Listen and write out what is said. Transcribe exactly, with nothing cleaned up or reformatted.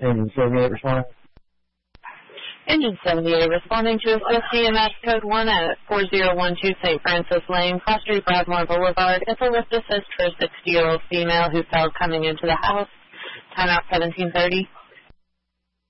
Engine seventy-eight responding. Engine seventy-eight responding to assist E M S code one at four zero one two Saint Francis Lane, Cross Street, Broadmoor Boulevard. It's a lift assist for a sixty-year-old female who fell coming into the house. Timeout seventeen thirty.